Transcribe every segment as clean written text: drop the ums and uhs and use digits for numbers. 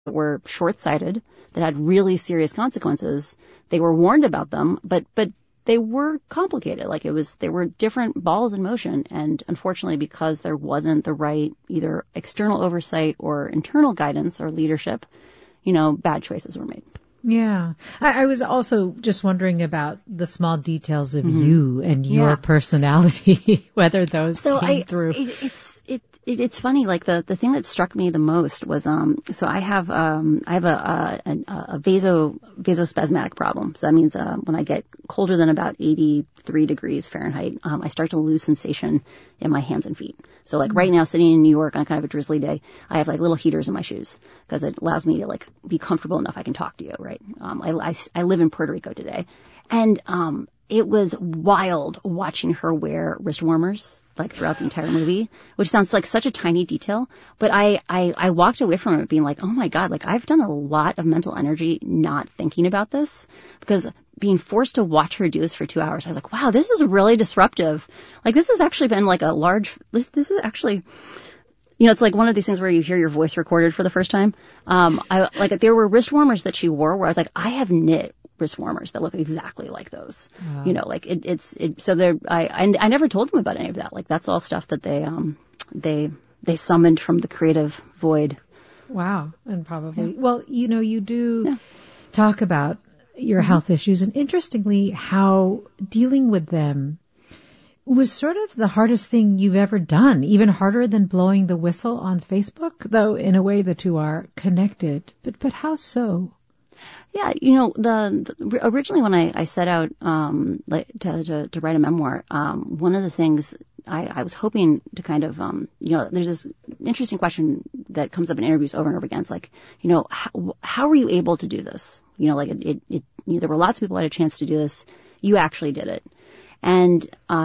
that were short-sighted, that had really serious consequences. They were warned about them, but they were complicated. Like they were different balls in motion. And unfortunately, because there wasn't the right either external oversight or internal guidance or leadership, bad choices were made. Yeah. I was also just wondering about the small details of you and your personality, whether those came through. It's funny, like the thing that struck me the most was, so I have a vasospasmatic problem. So that means, when I get colder than about 83 degrees Fahrenheit, I start to lose sensation in my hands and feet. So like right now, sitting in New York on kind of a drizzly day, I have like little heaters in my shoes because it allows me to like be comfortable enough I can talk to you, right? I live in Puerto Rico today. And, it was wild watching her wear wrist warmers like throughout the entire movie, which sounds like such a tiny detail. But I walked away from it being like, oh my God, like I've done a lot of mental energy not thinking about this, because being forced to watch her do this for 2 hours, I was like, wow, this is really disruptive. Like this has actually been like this is actually, it's like one of these things where you hear your voice recorded for the first time. There were wrist warmers that she wore where I was like, I have knit wrist warmers that look exactly like those. Wow. So I never told them about any of that. Like that's all stuff that they summoned from the creative void. Wow. And probably, well, you do talk about your health issues, and interestingly, how dealing with them was sort of the hardest thing you've ever done, even harder than blowing the whistle on Facebook, though in a way the two are connected. But how so? Yeah, originally when I set out to write a memoir, one of the things I was hoping to kind of there's this interesting question that comes up in interviews over and over again. It's like, how were you able to do this? There were lots of people who had a chance to do this. You actually did it. And,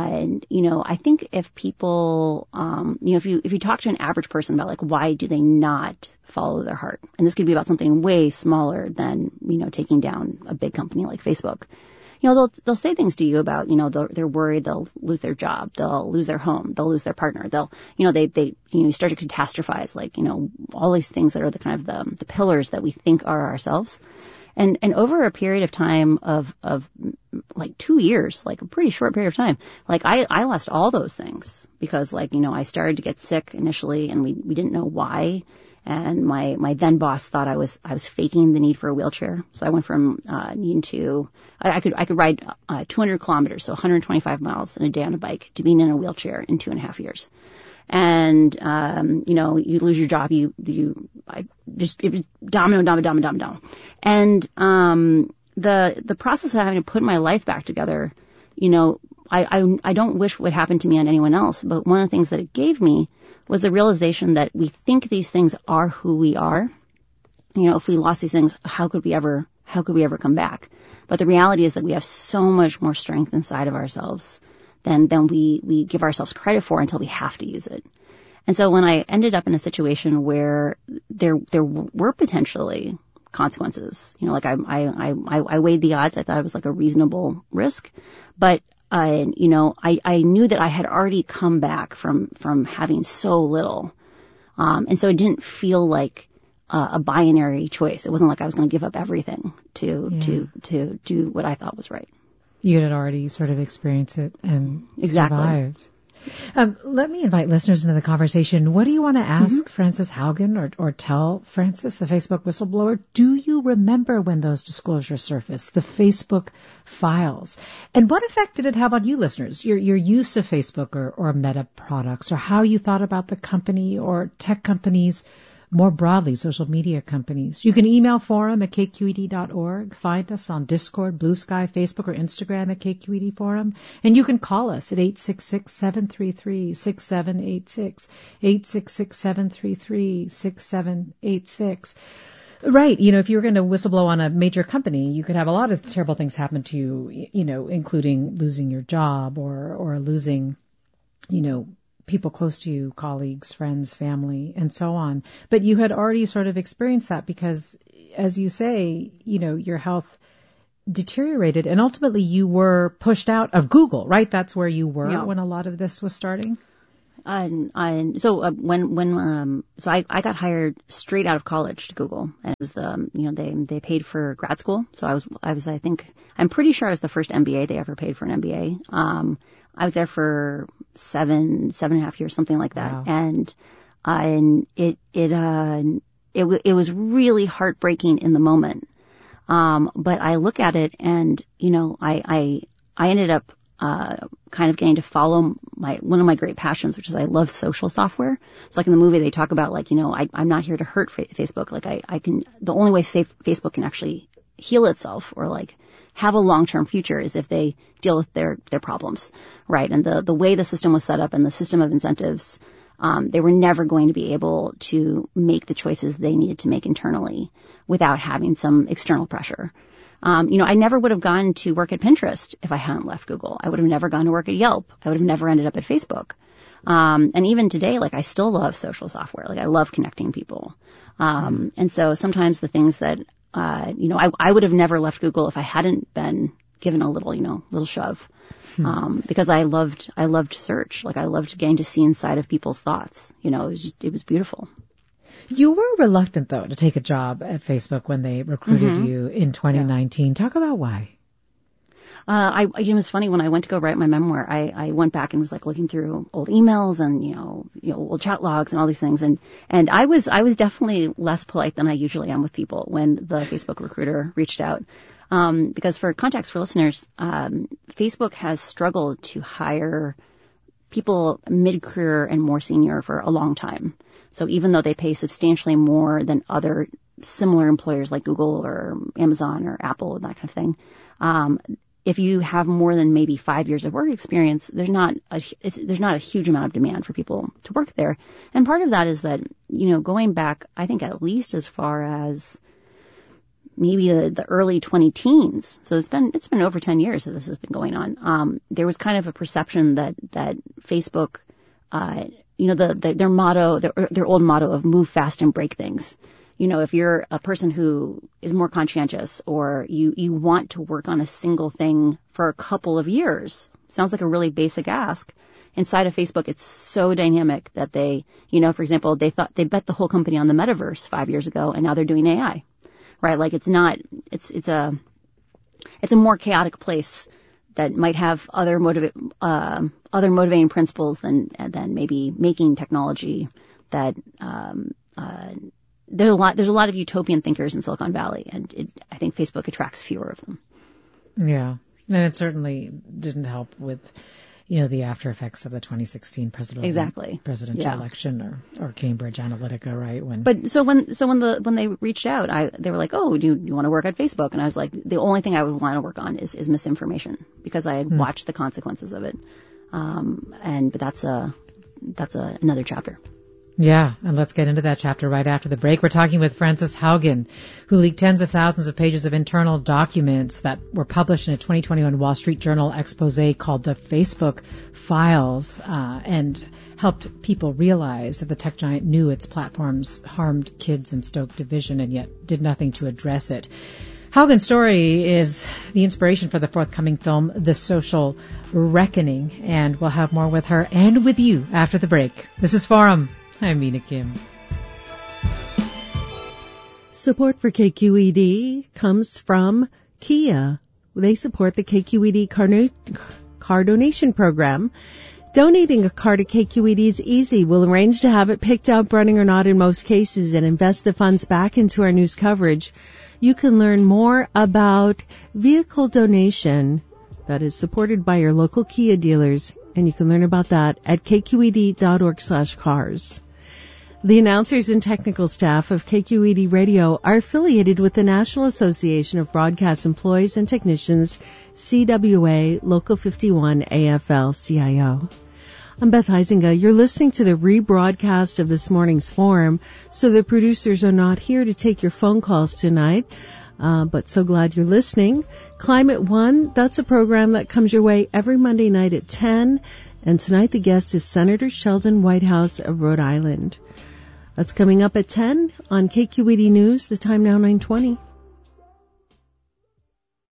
I think if people, if you talk to an average person about like, why do they not follow their heart? And this could be about something way smaller than, taking down a big company like Facebook. They'll say things to you about, they're worried they'll lose their job, they'll lose their home, they'll lose their partner, they'll, you start to catastrophize, like, all these things that are the kind of the pillars that we think are ourselves. And over a period of time of like 2 years, like a pretty short period of time, like I lost all those things because I started to get sick initially and we didn't know why. And my then boss thought I was faking the need for a wheelchair. So I went from, needing to, I could ride, 200 kilometers, so 125 miles in a day on a bike, to being in a wheelchair in 2.5 years. And, you lose your job, it was domino. And, the process of having to put my life back together, I don't wish would happen to me and anyone else, but one of the things that it gave me was the realization that we think these things are who we are. If we lost these things, how could we ever come back? But the reality is that we have so much more strength inside of ourselves than we give ourselves credit for until we have to use it. And so when I ended up in a situation where there were potentially consequences, I weighed the odds. I thought it was like a reasonable risk, but I knew that I had already come back from having so little. And so it didn't feel like a binary choice. It wasn't like I was going to give up everything to do what I thought was right. You had already sort of experienced it and survived. Let me invite listeners into the conversation. What do you want to ask Frances Haugen or tell Frances, the Facebook whistleblower? Do you remember when those disclosures surfaced, the Facebook files? And what effect did it have on you listeners, your use of Facebook or Meta products, or how you thought about the company or tech companies more broadly, social media companies? You can email forum@kqed.org. Find us on Discord, Blue Sky, Facebook, or Instagram at KQED Forum. And you can call us at 866-733-6786, 866-733-6786. Right. If you were going to whistleblow on a major company, you could have a lot of terrible things happen to you, including losing your job or losing, people close to you, colleagues, friends, family, and so on. But you had already sort of experienced that because, as you say, your health deteriorated and ultimately you were pushed out of Google, right? That's where you were when a lot of this was starting. So I got hired straight out of college to Google, and it was they paid for grad school. So I'm pretty sure I was the first MBA they ever paid for an MBA. I was there for 7.5 years, something like that. Wow. And it was really heartbreaking in the moment. But I look at it and, I ended up kind of getting to follow one of my great passions, which is I love social software. So like in the movie, they talk about I'm not here to hurt Facebook. The only way Facebook can actually heal itself or have a long-term future is if they deal with their problems, right? And the way the system was set up and the system of incentives, they were never going to be able to make the choices they needed to make internally without having some external pressure. I never would have gone to work at Pinterest if I hadn't left Google. I would have never gone to work at Yelp. I would have never ended up at Facebook. And even today, I still love social software. I love connecting people. And so sometimes the things that, I would have never left Google if I hadn't been given a little shove. Because I loved search. I loved getting to see inside of people's thoughts. It was beautiful. You were reluctant, though, to take a job at Facebook when they recruited you in 2019. Yeah. Talk about why. It was funny when I went to go write my memoir. I went back and was looking through old emails and old chat logs and all these things. And I was definitely less polite than I usually am with people when the Facebook recruiter reached out. Because for context for listeners, Facebook has struggled to hire people mid-career and more senior for a long time. So even though they pay substantially more than other similar employers like Google or Amazon or Apple, that kind of thing, if you have more than maybe 5 years of work experience, there's not a huge amount of demand for people to work there. And part of that is that, going back, I think at least as far as maybe the early 20-teens. So it's been over 10 years that this has been going on. There was kind of a perception that Facebook, their motto, their old motto of move fast and break things. If you're a person who is more conscientious or you want to work on a single thing for a couple of years, sounds like a really basic ask. Inside of Facebook, it's so dynamic that they, for example, they bet the whole company on the metaverse 5 years ago, and now they're doing AI, right? It's a more chaotic place that might have other motivating principles than maybe making technology that, there's a lot of utopian thinkers in Silicon Valley, and I think Facebook attracts fewer of them. Yeah. And it certainly didn't help with, the after effects of the 2016 presidential election or Cambridge Analytica, right? When they reached out, they were like, "Oh, do you want to work at Facebook?" And I was like, "The only thing I would want to work on is misinformation," because I had watched the consequences of it. But that's another chapter. Yeah, and let's get into that chapter right after the break. We're talking with Frances Haugen, who leaked tens of thousands of pages of internal documents that were published in a 2021 Wall Street Journal expose called The Facebook Files, and helped people realize that the tech giant knew its platforms harmed kids and stoked division and yet did nothing to address it. Haugen's story is the inspiration for the forthcoming film, The Social Reckoning, and we'll have more with her and with you after the break. This is Forum. I'm Mina Kim. Support for KQED comes from Kia. They support the KQED car donation program. Donating a car to KQED is easy. We'll arrange to have it picked up, running or not in most cases, and invest the funds back into our news coverage. You can learn more about vehicle donation that is supported by your local Kia dealers, and you can learn about that at kqed.org/cars. The announcers and technical staff of KQED Radio are affiliated with the National Association of Broadcast Employees and Technicians, CWA, Local 51, AFL-CIO. I'm Beth Heisinger. You're listening to the rebroadcast of this morning's forum, so the producers are not here to take your phone calls tonight, but so glad you're listening. Climate One, that's a program that comes your way every Monday night at 10, and tonight the guest is Senator Sheldon Whitehouse of Rhode Island. That's coming up at 10 on KQED News, the time now 9:20.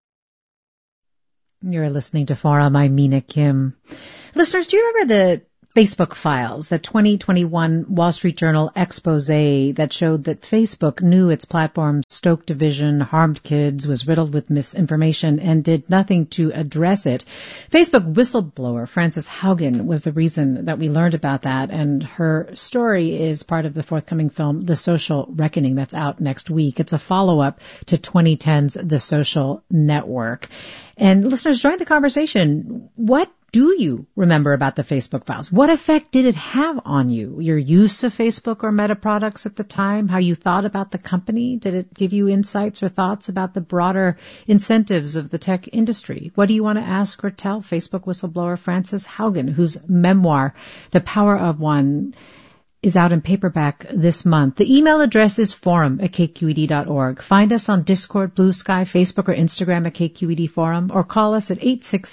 You're listening to Forum. I'm Mina Kim. Listeners, do you remember the Facebook Files, the 2021 Wall Street Journal expose that showed that Facebook knew its platform stoked division, harmed kids, was riddled with misinformation, and did nothing to address it. Facebook whistleblower Frances Haugen was the reason that we learned about that, and her story is part of the forthcoming film The Social Reckoning that's out next week. It's a follow-up to 2010's The Social Network. And listeners, join the conversation. What do you remember about the Facebook Files? What effect did it have on you? Your use of Facebook or Meta products at the time? How you thought about the company? Did it give you insights or thoughts about the broader incentives of the tech industry? What do you want to ask or tell Facebook whistleblower Frances Haugen, whose memoir, The Power of One, is out in paperback this month? The email address is forum@kqed.org. Find us on Discord, Blue Sky, Facebook, or Instagram at KQED Forum, or call us at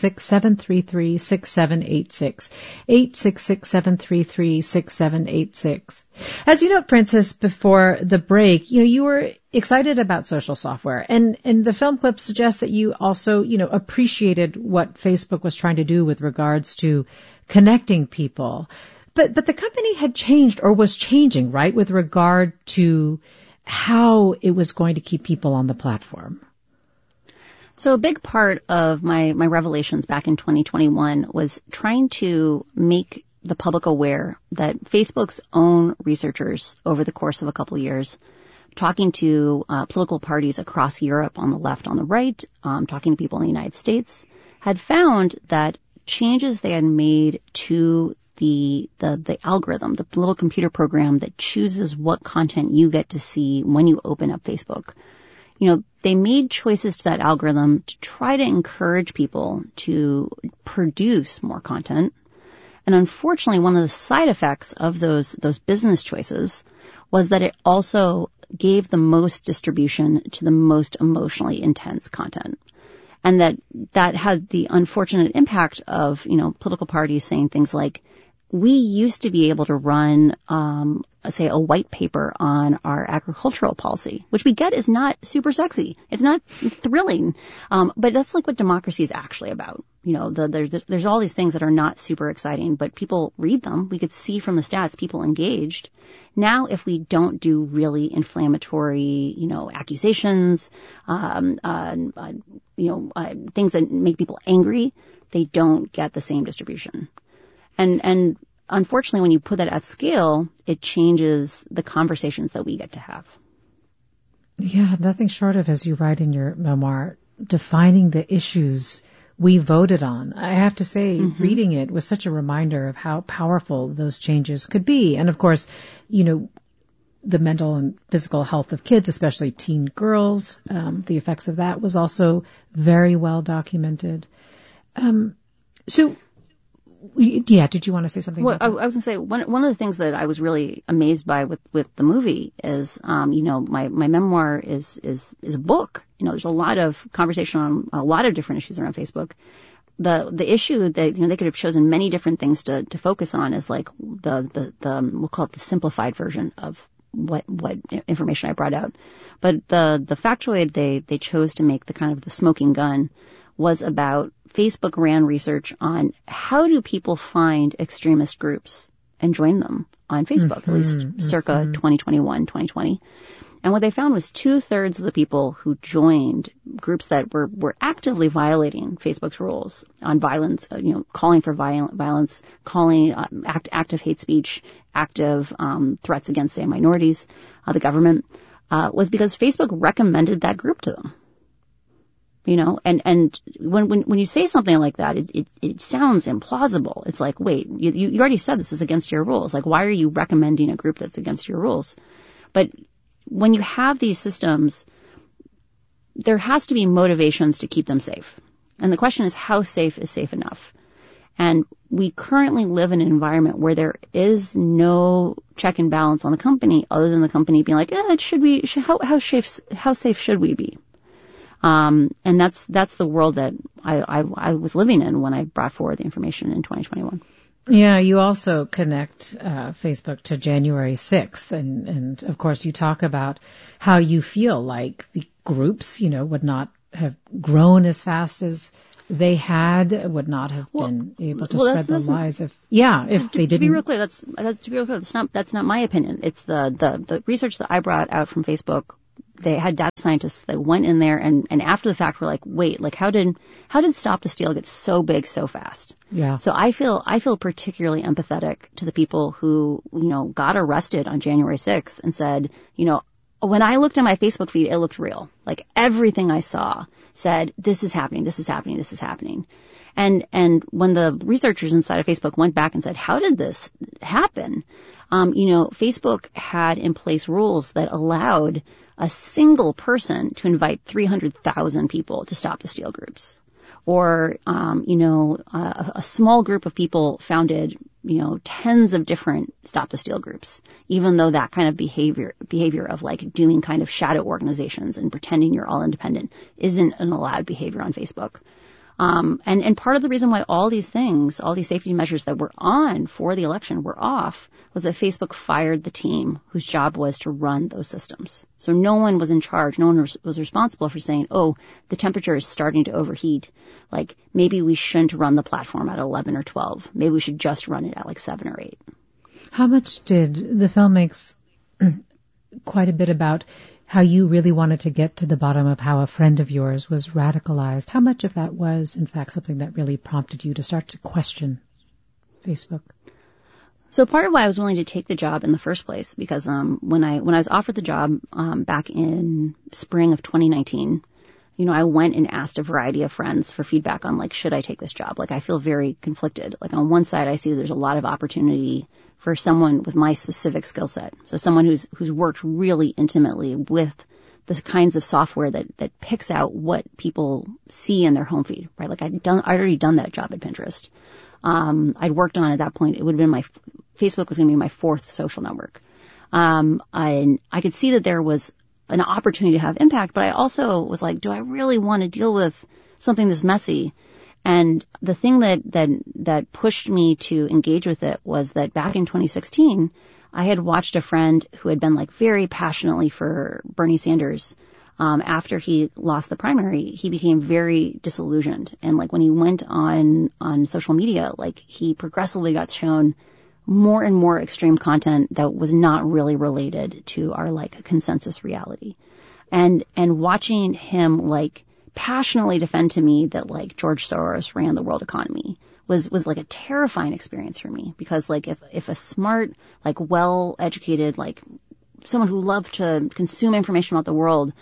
866-733-6786. 866-733-6786. As you know, Frances, before the break, you were excited about social software, and the film clip suggests that you also, appreciated what Facebook was trying to do with regards to connecting people. But the company had changed, or was changing, right, with regard to how it was going to keep people on the platform. So a big part of my revelations back in 2021 was trying to make the public aware that Facebook's own researchers over the course of a couple of years, talking to political parties across Europe on the left, on the right, talking to people in the United States, had found that changes they had made to the algorithm, the little computer program that chooses what content you get to see when you open up Facebook. They made choices to that algorithm to try to encourage people to produce more content. And unfortunately, one of the side effects of those business choices was that it also gave the most distribution to the most emotionally intense content. And that had the unfortunate impact of, political parties saying things like, we used to be able to run, say, a white paper on our agricultural policy, which we get is not super sexy. It's not thrilling. But that's like what democracy is actually about. There's all these things that are not super exciting, but people read them. We could see from the stats people engaged. Now, if we don't do really inflammatory, accusations, things that make people angry, they don't get the same distribution. And unfortunately, when you put that at scale, it changes the conversations that we get to have. Yeah, nothing short of, as you write in your memoir, defining the issues we voted on. I have to say, reading it was such a reminder of how powerful those changes could be. And of course, the mental and physical health of kids, especially teen girls, the effects of that was also very well documented. Yeah, did you want to say something? Well, I was going to say, one of the things that I was really amazed by with the movie is, my memoir is a book. There's a lot of conversation on a lot of different issues around Facebook. The issue that, they could have chosen many different things to focus on is like the we'll call it the simplified version of what information I brought out. But the factoid they chose to make the kind of the smoking gun was about Facebook ran research on how do people find extremist groups and join them on Facebook, at least circa 2021, 2020. And what they found was 2/3 of the people who joined groups that were actively violating Facebook's rules on violence, calling for violence, calling active hate speech, active threats against, say, minorities, the government, was because Facebook recommended that group to them. And when you say something like that, it sounds implausible. It's like, wait, you already said this is against your rules. Like, why are you recommending a group that's against your rules? But when you have these systems, there has to be motivations to keep them safe. And the question is, how safe is safe enough? And we currently live in an environment where there is no check and balance on the company other than the company being like, how safe should we be? And that's the world that I was living in when I brought forward the information in 2021. Yeah, you also connect Facebook to January 6th, and of course you talk about how you feel like the groups, would not have grown as fast as they would not have been able to spread the lies if they didn't. To be real clear, that's not my opinion. It's the research that I brought out from Facebook. They had data scientists that went in there and after the fact were like, wait, like how did Stop the Steal get so big so fast? Yeah. So I feel particularly empathetic to the people who, got arrested on January 6th and said, when I looked at my Facebook feed, it looked real. Like everything I saw said, this is happening, this is happening, this is happening. And when the researchers inside of Facebook went back and said, how did this happen? Facebook had in place rules that allowed a single person to invite 300,000 people to Stop the Steal groups. Or, a small group of people founded, tens of different Stop the Steal groups, even though that kind of behavior of like doing kind of shadow organizations and pretending you're all independent isn't an allowed behavior on Facebook. And part of the reason why all these safety measures that were on for the election were off was that Facebook fired the team whose job was to run those systems. So no one was in charge. No one was responsible for saying, oh, the temperature is starting to overheat. Like maybe we shouldn't run the platform at 11 or 12. Maybe we should just run it at like 7 or 8. How much did the film makes quite a bit about how you really wanted to get to the bottom of how a friend of yours was radicalized? How much of that was, in fact, something that really prompted you to start to question Facebook? So part of why I was willing to take the job in the first place, because when I was offered the job back in spring of 2019, I went and asked a variety of friends for feedback on like, should I take this job? Like I feel very conflicted. Like on one side, I see there's a lot of opportunity for someone with my specific skill set. So someone who's worked really intimately with the kinds of software that picks out what people see in their home feed, right? Like I'd already done that job at Pinterest. I'd worked on at that point. It would have been Facebook was going to be my 4th social network. And I could see that there was an opportunity to have impact, but I also was like, do I really want to deal with something this messy? And the thing that pushed me to engage with it was that back in 2016, I had watched a friend who had been like very passionately for Bernie Sanders. After he lost the primary, he became very disillusioned. And like when he went on social media, like he progressively got shown more and more extreme content that was not really related to our like consensus reality. And watching him like passionately defend to me that like George Soros ran the world economy was like a terrifying experience for me, because like if a smart, like well-educated, like someone who loved to consume information about the world,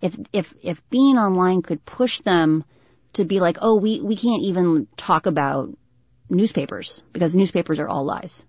if being online could push them to be like, oh, we can't even talk about newspapers because newspapers are all lies.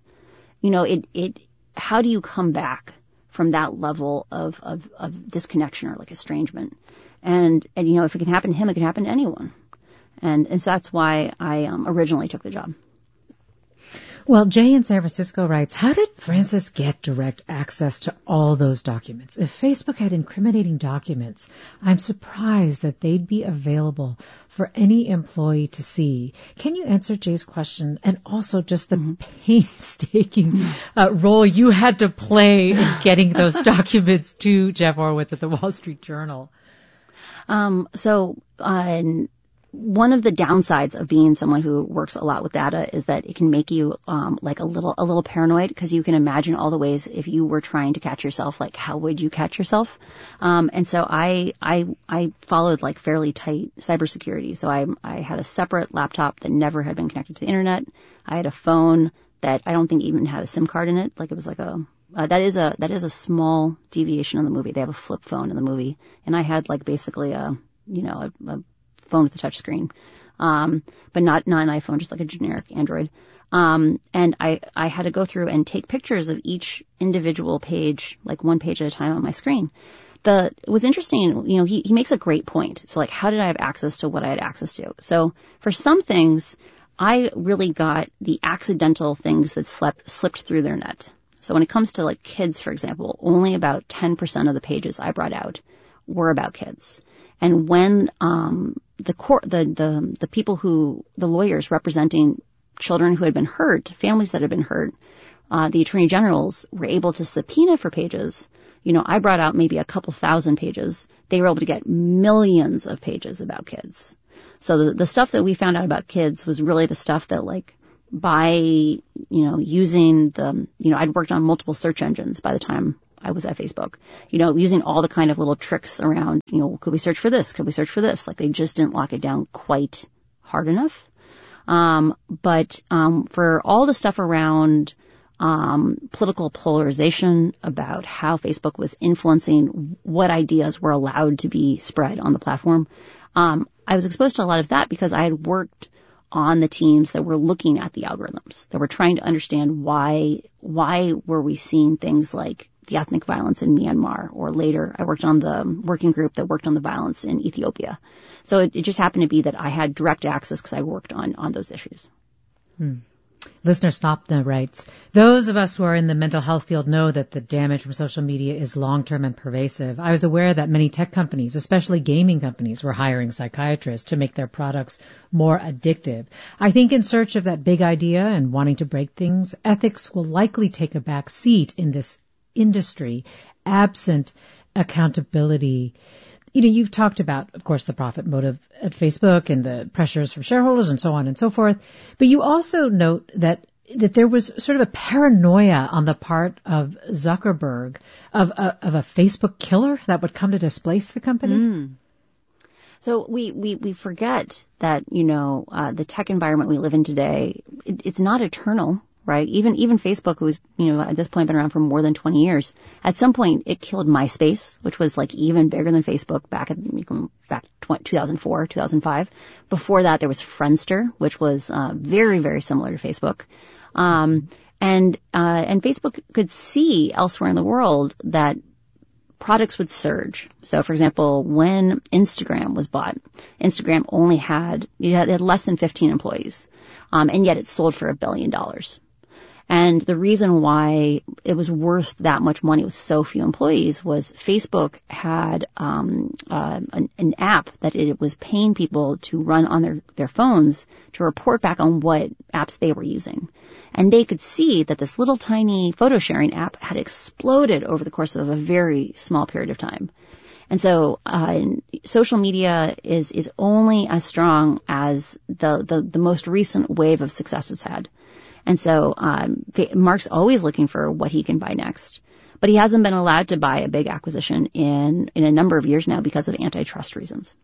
How do you come back from that level of disconnection or like estrangement? And if it can happen to him, it can happen to anyone. And so that's why I originally took the job. Well, Jay in San Francisco writes, how did Frances get direct access to all those documents? If Facebook had incriminating documents, I'm surprised that they'd be available for any employee to see. Can you answer Jay's question? And also just the painstaking role you had to play in getting those documents to Jeff Horowitz at the Wall Street Journal. One of the downsides of being someone who works a lot with data is that it can make you like a little paranoid, because you can imagine all the ways if you were trying to catch yourself, like how would you catch yourself? And so I followed like fairly tight cybersecurity. So I had a separate laptop that never had been connected to the internet. I had a phone that I don't think even had a SIM card in it. Like it was like that is a small deviation in the movie. They have a flip phone in the movie, and I had like basically a phone with a touch screen, but not an iPhone, just like a generic Android. And I had to go through and take pictures of each individual page, like one page at a time on my screen. It was interesting, he makes a great point. So like, how did I have access to what I had access to? So for some things, I really got the accidental things that slipped through their net. So when it comes to like kids, for example, only about 10% of the pages I brought out were about kids. And when the lawyers representing children who had been hurt, families that had been hurt, the attorney generals were able to subpoena for pages. I brought out maybe a couple thousand pages. They were able to get millions of pages about kids. So the stuff that we found out about kids was really the stuff that, like, by, using I'd worked on multiple search engines by the time I was at Facebook, using all the kind of little tricks around, could we search for this? Could we search for this? Like, they just didn't lock it down quite hard enough. But for all the stuff around political polarization, about how Facebook was influencing what ideas were allowed to be spread on the platform, I was exposed to a lot of that because I had worked on the teams that were looking at the algorithms, that were trying to understand why were we seeing things like the ethnic violence in Myanmar, or later I worked on the working group that worked on the violence in Ethiopia. So it just happened to be that I had direct access because I worked on those issues. Listener Snopna writes, those of us who are in the mental health field know that the damage from social media is long-term and pervasive. I was aware that many tech companies, especially gaming companies, were hiring psychiatrists to make their products more addictive. I think in search of that big idea and wanting to break things, ethics will likely take a back seat in this industry, absent accountability. You've talked about, of course, the profit motive at Facebook and the pressures from shareholders and so on and so forth. But you also note that there was sort of a paranoia on the part of Zuckerberg of a Facebook killer that would come to displace the company. So we forget that, the tech environment we live in today, it's not eternal. Right? Even Facebook, who's, at this point been around for more than 20 years, at some point it killed MySpace, which was like even bigger than Facebook back 2004, 2005. Before that, there was Friendster, which was, very, very similar to Facebook. And Facebook could see elsewhere in the world that products would surge. So, for example, when Instagram was bought, Instagram only had less than 15 employees. And yet it sold for $1 billion. And the reason why it was worth that much money with so few employees was Facebook had an app that it was paying people to run on their phones to report back on what apps they were using. And they could see that this little tiny photo sharing app had exploded over the course of a very small period of time. And so social media is only as strong as the most recent wave of success it's had. And so Mark's always looking for what he can buy next. But he hasn't been allowed to buy a big acquisition in a number of years now because of antitrust reasons.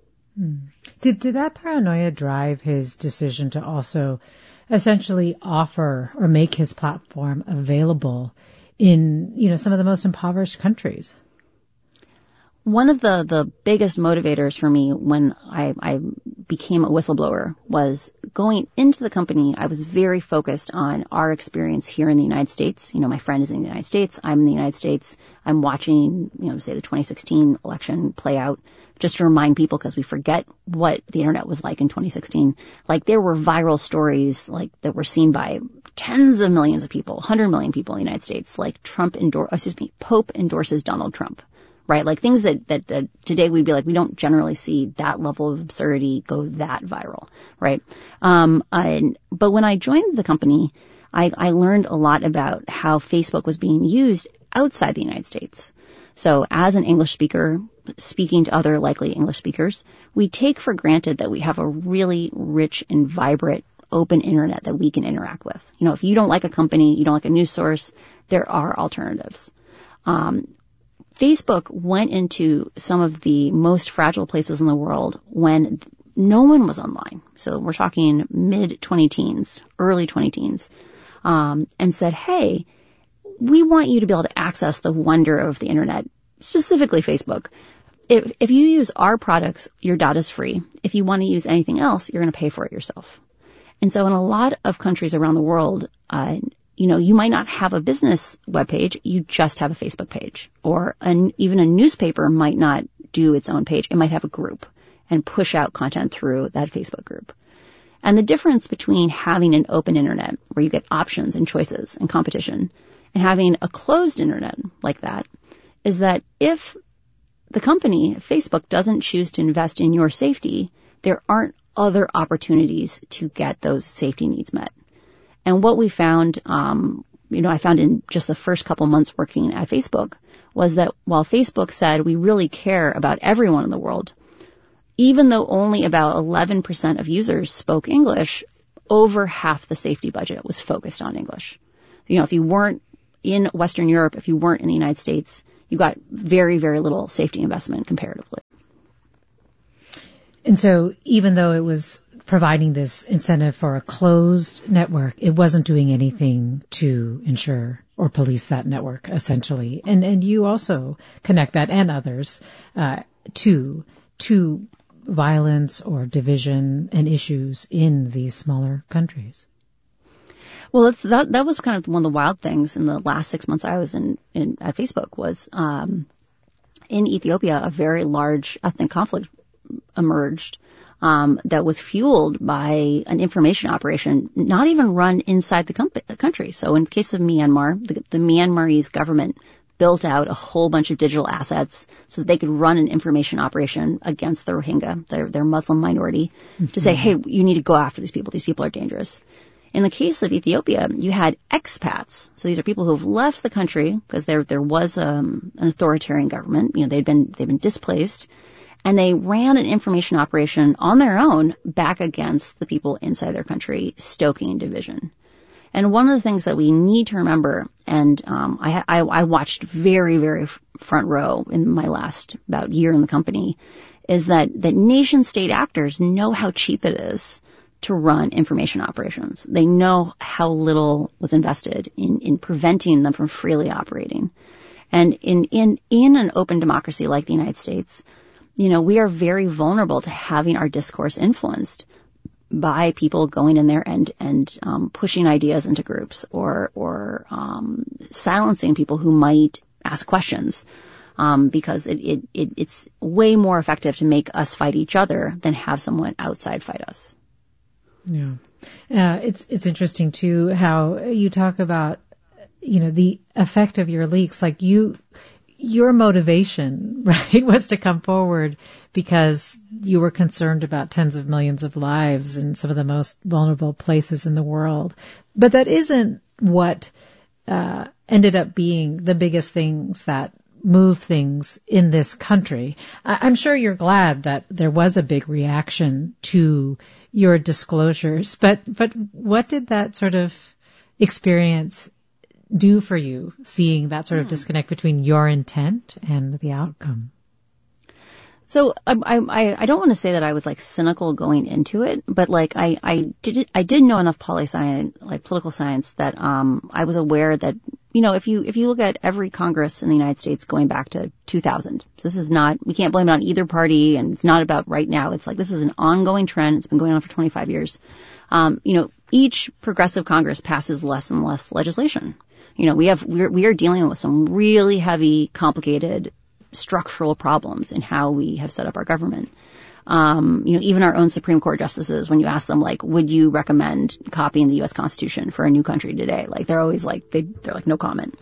Did that paranoia drive his decision to also essentially offer or make his platform available in, some of the most impoverished countries? One of the biggest motivators for me when I became a whistleblower was going into the company. I was very focused on our experience here in the United States. My friend is in the United States. I'm in the United States. I'm watching, say the 2016 election play out, just to remind people, because we forget what the internet was like in 2016. Like, there were viral stories that were seen by tens of millions of people, 100 million people in the United States, like Pope endorses Donald Trump. Right? Like things that today we'd be like, we don't generally see that level of absurdity go that viral. Right? But when I joined the company, I learned a lot about how Facebook was being used outside the United States. So as an English speaker, speaking to other likely English speakers, we take for granted that we have a really rich and vibrant open internet that we can interact with. If you don't like a company, you don't like a news source, there are alternatives. Facebook went into some of the most fragile places in the world when no one was online. So we're talking mid-20-teens, early 20-teens, and said, hey, we want you to be able to access the wonder of the internet, specifically Facebook. If you use our products, your data is free. If you want to use anything else, you're going to pay for it yourself. And so in a lot of countries around the world, you might not have a business webpage, you just have a Facebook page. Or even a newspaper might not do its own page. It might have a group and push out content through that Facebook group. And the difference between having an open internet where you get options and choices and competition and having a closed internet like that is that if the company, Facebook, doesn't choose to invest in your safety, there aren't other opportunities to get those safety needs met. And what we found, I found in just the first couple months working at Facebook, was that while Facebook said we really care about everyone in the world, even though only about 11% of users spoke English, over half the safety budget was focused on English. If you weren't in Western Europe, if you weren't in the United States, you got very, very little safety investment comparatively. And so even though it was providing this incentive for a closed network, it wasn't doing anything to ensure or police that network, essentially. And you also connect that and others to violence or division and issues in these smaller countries. Well, that was kind of one of the wild things in the last 6 months I was in at Facebook was in Ethiopia, a very large ethnic conflict emerged that was fueled by an information operation not even run inside the country. So in the case of Myanmar, the Myanmarese government built out a whole bunch of digital assets so that they could run an information operation against the Rohingya, their Muslim minority, to say, hey, you need to go after these people. These people are dangerous. In the case of Ethiopia, you had expats. So these are people who have left the country because there was an authoritarian government. They've been displaced, and they ran an information operation on their own back against the people inside their country, stoking division. And one of the things that we need to remember, and I watched very, very front row in my last about year in the company, is that nation state actors know how cheap it is to run information operations. They know how little was invested in preventing them from freely operating. And in an open democracy like the United States, we are very vulnerable to having our discourse influenced by people going in there and pushing ideas into groups or silencing people who might ask questions, because it's way more effective to make us fight each other than have someone outside fight us. Yeah. It's interesting too how you talk about, the effect of your leaks. Like your motivation, right, was to come forward because you were concerned about tens of millions of lives in some of the most vulnerable places in the world. But that isn't what ended up being the biggest things that move things in this country. I'm sure you're glad that there was a big reaction to your disclosures, but what did that sort of experience do for you, seeing that sort of disconnect between your intent and the outcome? So I don't want to say that I was like cynical going into it, but like I did know enough poli-science, like political science, that I was aware that if you look at every Congress in the United States going back to 2000, so this is not, we can't blame it on either party, and it's not about right now. It's like this is an ongoing trend. It's been going on for 25 years. Each progressive Congress passes less and less legislation. We are dealing with some really heavy, complicated structural problems in how we have set up our government. Even our own Supreme Court justices, when you ask them, like, would you recommend copying the U.S. Constitution for a new country today? Like, they're always like, they're like, no comment.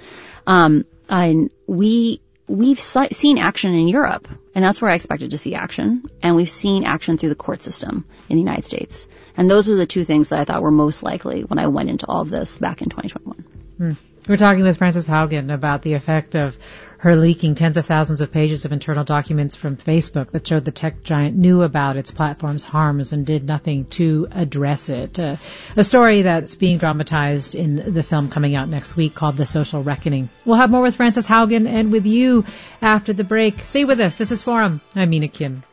And we've seen action in Europe, and that's where I expected to see action. And we've seen action through the court system in the United States. And those are the two things that I thought were most likely when I went into all of this back in 2021. We're talking with Frances Haugen about the effect of her leaking tens of thousands of pages of internal documents from Facebook that showed the tech giant knew about its platform's harms and did nothing to address it. A story that's being dramatized in the film coming out next week called The Social Reckoning. We'll have more with Frances Haugen and with you after the break. Stay with us. This is Forum. I'm Mina Kim.